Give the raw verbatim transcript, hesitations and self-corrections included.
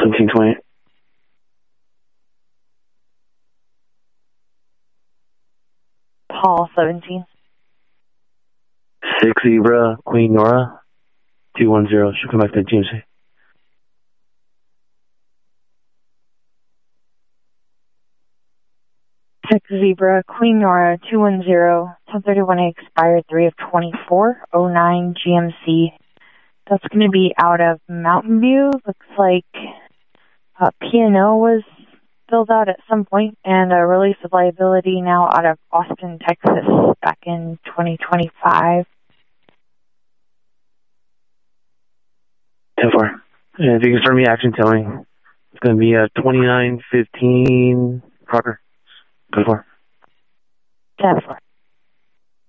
seventeen twenty. Paul seventeen. six Zebra, Queen Nora, two one zero. She'll come back to G M C. six Zebra, Queen Nora, two one zero, ten thirty-one expired, three of twenty-four, oh nine G M C. That's going to be out of Mountain View. Looks like uh, P and O was filled out at some point, and a release of liability now out of Austin, Texas, back in twenty twenty-five. ten four. And if you can confirm me action towing, it's going to be a twenty-nine fifteen Crocker. ten four. ten four.